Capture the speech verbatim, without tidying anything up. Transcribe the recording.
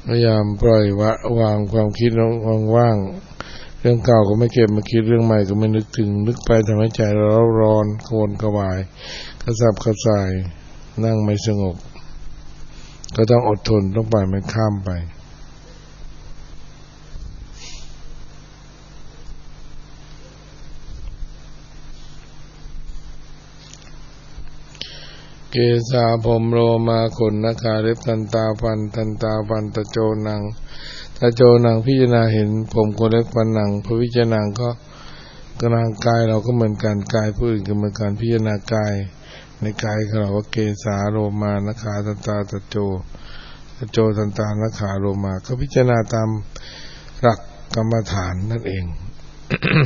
พยายามปล่อยวะวางความคิดว่างๆเรื่องเก่าก็ไม่เก็บมาคิดเรื่องใหม่ก็ไม่นึกถึงนึกไปทำให้ใจเราร้อนโกรธกระวายกระสับกระส่ายนั่งไม่สงบก็ต้องอดทนต้องปล่อยมันข้ามไปเกสาผมโลมาขนนาคาเล็บทันตาฟันทันตาฟันตะโจนังตะโจนังพิจารณาเห็นผมขนเล็บฟันหนังพอพิจารณาก็กำลังกายเราก็เหมือนกันกายผู้อื่นก็เหมือนกันพิจารณากายในกายของเราว่าเกสาโลมานาคาทันตาตะโจตะโจทันตานาคาโลมาก็พิจารณาตามหลักกรรมฐานนั่นเอง